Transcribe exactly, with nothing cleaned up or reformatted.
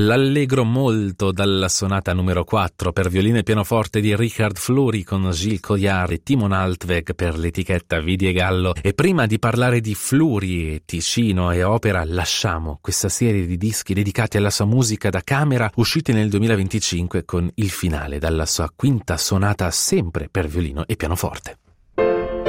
L'allegro molto dalla sonata numero quattro per violino e pianoforte di Richard Fleury con Gilles Collard e Timon Altweg per l'etichetta Vidi e Gallo. E prima di parlare di Fleury e Ticino e opera, lasciamo questa serie di dischi dedicati alla sua musica da camera usciti nel duemilaventicinque con il finale dalla sua quinta sonata sempre per violino e pianoforte.